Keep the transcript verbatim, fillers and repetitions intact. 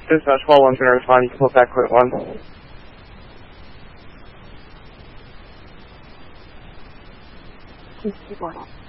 Dispatch call one's gonna respond. You can pull back quit one. Keep going.